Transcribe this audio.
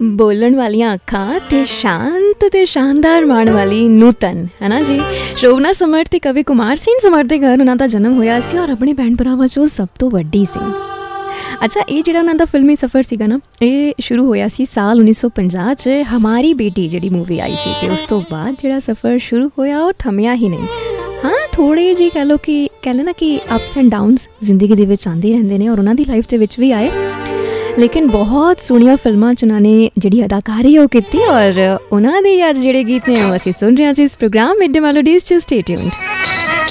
ਬੋਲਣ ਵਾਲੀਆਂ ਅੱਖਾਂ ਤੇ ਸ਼ਾਂਤ ਤੇ ਸ਼ਾਨਦਾਰ ਮਾਣ ਵਾਲੀ ਨੂਤਨ, ਹੈ ਨਾ ਜੀ। ਸ਼ੋਭਨਾ ਸਮਰ ਤੇ ਕਵੀ ਕੁਮਾਰ ਸਿੰਘ ਸਮਰ ਦੇ ਘਰ ਉਹਨਾਂ ਦਾ ਜਨਮ ਹੋਇਆ ਸੀ ਔਰ ਆਪਣੇ ਭੈਣ ਭਰਾਵਾਂ 'ਚੋਂ ਸਭ ਤੋਂ ਵੱਡੀ ਸੀ। ਅੱਛਾ, ਇਹ ਜਿਹੜਾ ਉਹਨਾਂ ਦਾ ਫਿਲਮੀ ਸਫ਼ਰ ਸੀਗਾ ਨਾ, ਇਹ ਸ਼ੁਰੂ ਹੋਇਆ ਸੀ ਸਾਲ 1950 'ਚ ਹਮਾਰੀ ਬੇਟੀ ਜਿਹੜੀ ਮੂਵੀ ਆਈ ਸੀ, ਅਤੇ ਉਸ ਤੋਂ ਬਾਅਦ ਜਿਹੜਾ ਸਫ਼ਰ ਸ਼ੁਰੂ ਹੋਇਆ ਉਹ ਥੰਮਿਆ ਹੀ ਨਹੀਂ। ਹਾਂ, ਥੋੜ੍ਹੇ ਜਿਹੇ ਕਹਿ ਲਓ ਕਿ ਕਹਿੰਦੇ ਨਾ ਕਿ ਅਪਸ ਐਂਡ ਡਾਊਨਸ ਜ਼ਿੰਦਗੀ ਦੇ ਵਿੱਚ ਆਉਂਦੇ ਰਹਿੰਦੇ ਨੇ, ਔਰ ਉਹਨਾਂ ਦੀ ਲਾਈਫ ਦੇ ਵਿੱਚ ਵੀ ਆਏ, ਲੇਕਿਨ ਬਹੁਤ ਸੋਹਣੀਆਂ ਫਿਲਮਾਂ 'ਚ ਉਹਨਾਂ ਨੇ ਜਿਹੜੀ ਅਦਾਕਾਰੀ ਉਹ ਕੀਤੀ, ਔਰ ਉਹਨਾਂ ਦੇ ਅੱਜ ਜਿਹੜੇ ਗੀਤ ਨੇ ਉਹ ਅਸੀਂ ਸੁਣ ਰਹੇ ਹਾਂ ਜੀ ਇਸ ਪ੍ਰੋਗਰਾਮ ਮਿਡ ਡੇ ਮੈਲੋਡੀਜ਼ 'ਚ। Stay tuned.